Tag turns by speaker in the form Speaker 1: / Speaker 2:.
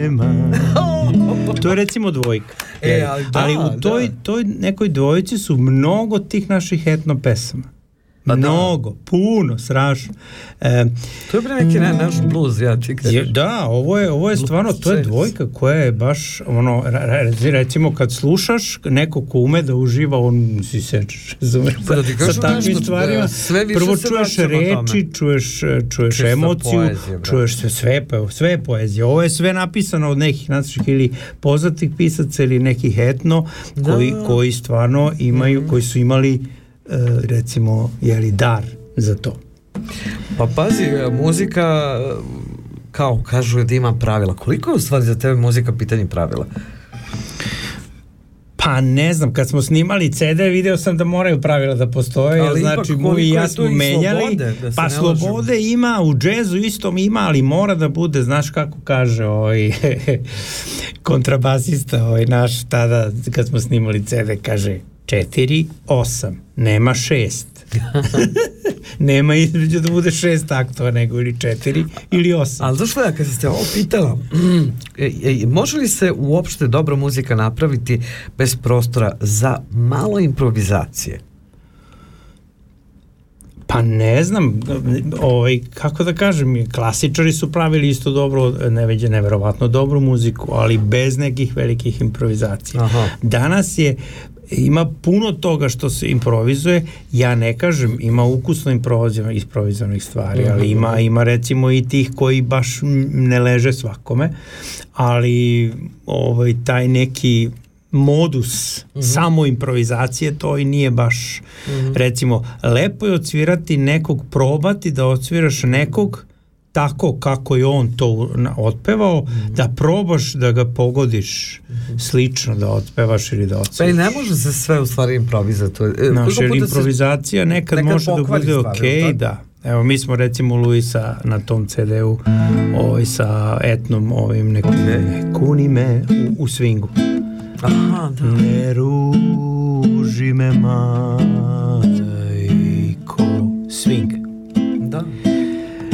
Speaker 1: nema. To je recimo dvojka. Ali u toj nekoj dvojici su mnogo tih naših etno pesama. Mnogo, puno, strašno.
Speaker 2: To je bre neki naš blues, ja ti kažem.
Speaker 1: Da, ovo je stvarno, to je dvojka koja je baš, ono, recimo kad slušaš neko ko ume da uživa, on si sečeš, sa takvim stvarima. Prvo čuješ reči, čuješ emociju, čuješ sve je poezija. Ovo je sve napisano od nekih naših ili poznatih pisaca ili nekih etno koji stvarno imaju, koji su imali recimo, jeli, dar za to.
Speaker 2: Pa pazi, muzika, kao kažu da ima pravila. Koliko je u stvari za tebe muzika pitanje pravila?
Speaker 1: Pa ne znam, kad smo snimali CD video sam da moraju pravila da postoje, ali znači mu i ja smo menjali, pa slobode ima, u džezu istom ima, ali mora da bude, znaš kako kaže kontrabasista naš tada kad smo snimali CD, kaže 4-8, nema 6. Nema između da bude 6 taktova, nego ili 4 ili 8.
Speaker 2: Ali zašto ja kad ste ovo pitala, može li se uopšte dobra muzika napraviti bez prostora za malo improvizacije?
Speaker 1: Pa ne znam, kako da kažem, klasičari su pravili isto dobro, neverovatno dobru muziku, ali bez nekih velikih improvizacija. Aha. Danas ima puno toga što se improvizuje, ja ne kažem, ima ukusno improvizovanih stvari, ali ima recimo i tih koji baš ne leže svakome, ali taj neki modus samo improvizacije, to i nije baš recimo, lepo je odsvirati nekog, probati da odsviraš nekog tako kako je on to otpevao, da probaš da ga pogodiš slično, da otpevaš ili da odsviraš.
Speaker 2: Pa i ne može se sve u stvari improvizati.
Speaker 1: Jer improvizacija nekad može da bude okej, da. Evo, mi smo recimo Luisa na tom CD-u sa etnom nekuni me u swingu.
Speaker 2: Aha, da.
Speaker 1: Ne ruži me